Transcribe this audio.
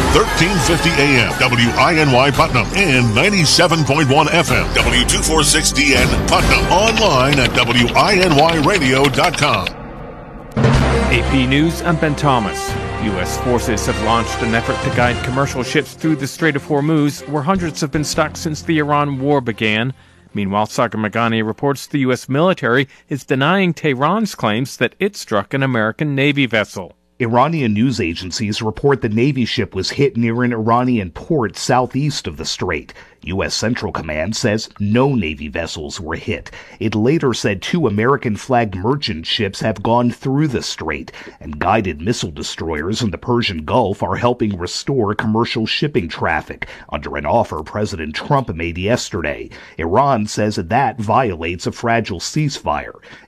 1350 AM, WINY Putnam, and 97.1 FM, W246DN Putnam. Online at WINYradio.com. AP News, I'm Ben Thomas. U.S. forces have launched an effort to guide commercial ships through the Strait of Hormuz, where hundreds have been stuck since the Iran war began. Meanwhile, Sagar Meghani reports the U.S. military is denying Tehran's claims that it struck an American Navy vessel. Iranian news agencies report the Navy ship was hit near an Iranian port southeast of the strait. U.S. Central Command says no Navy vessels were hit. It later said 2 American-flagged merchant ships have gone through the strait, and guided missile destroyers in the Persian Gulf are helping restore commercial shipping traffic under an offer President Trump made yesterday. Iran says that violates a fragile ceasefire.